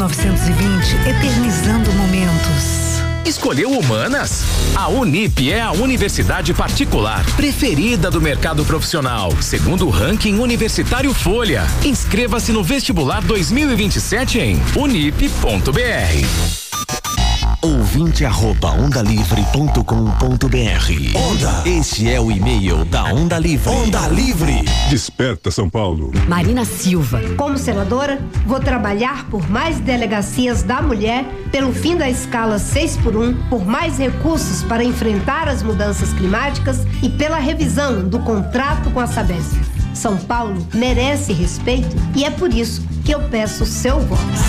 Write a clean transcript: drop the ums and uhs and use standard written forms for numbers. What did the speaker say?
1920, eternizando momentos. Escolheu Humanas? A Unip é a universidade particular preferida do mercado profissional, segundo o ranking Universitário Folha. Inscreva-se no vestibular 2027 em unip.br. ouvinte@ondalivre.com.br. Onda. Este é o e-mail da Onda Livre. Onda Livre. Desperta São Paulo. Marina Silva. Como senadora, vou trabalhar por mais delegacias da mulher, pelo fim da escala 6x1, por mais recursos para enfrentar as mudanças climáticas e pela revisão do contrato com a Sabesp. São Paulo merece respeito e é por isso que eu peço seu voto.